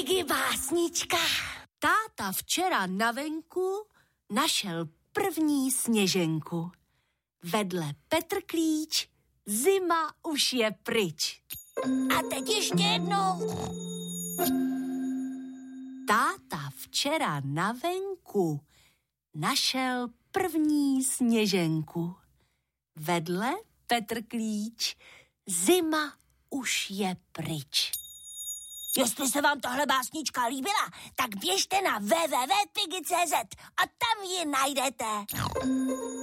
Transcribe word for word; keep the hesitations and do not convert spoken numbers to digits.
Piggy básnička. Táta včera na venku našel první sněženku. Vedle Petr Klíč, zima už je pryč. A teď ještě jednou. Táta včera na venku našel první sněženku. Vedle Petr Klíč, zima už je pryč. Jestli se vám tahle básnička líbila, tak běžte na w w w tečka piggy tečka c z a tam ji najdete.